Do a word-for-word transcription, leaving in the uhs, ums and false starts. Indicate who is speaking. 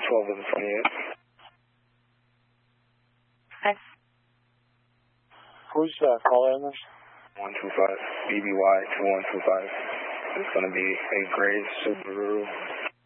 Speaker 1: twelve of the twenty-eighth.
Speaker 2: Hi.
Speaker 3: Who's uh, calling this?
Speaker 1: one two five, B B Y two one two five. It's going to be a gray Subaru